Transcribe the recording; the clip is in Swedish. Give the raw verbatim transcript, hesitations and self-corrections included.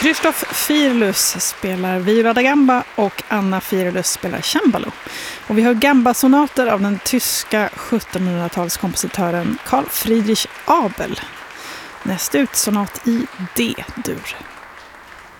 Christoph Fierlus spelar viola da gamba och Anna Fierlus spelar cembalo. Och vi har gamba-sonater av den tyska sjuttonhundratalskompositören Carl Friedrich Abel. Näst ut sonat i D-dur.